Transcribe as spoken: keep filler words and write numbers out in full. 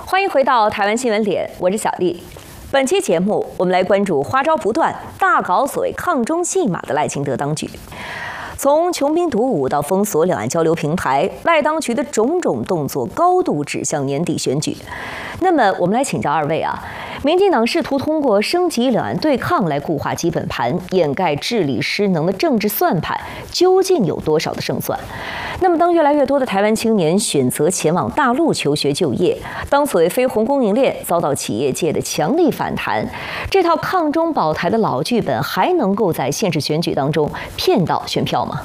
欢迎回到台湾新闻点，我是小丽。本期节目，我们来关注花招不断、大搞所谓抗中戏码的赖清德当局。从穷兵黩武到封锁两岸交流平台，赖当局的种种动作高度指向年底选举。那么，我们来请教二位啊，民进党试图通过升级两岸对抗来固化基本盘，掩盖治理失能的政治算盘，究竟有多少的胜算？那么，当越来越多的台湾青年选择前往大陆求学就业，当所谓非红供应链遭到企业界的强力反弹，这套抗中保台的老剧本还能够在县市选举当中骗到选票吗？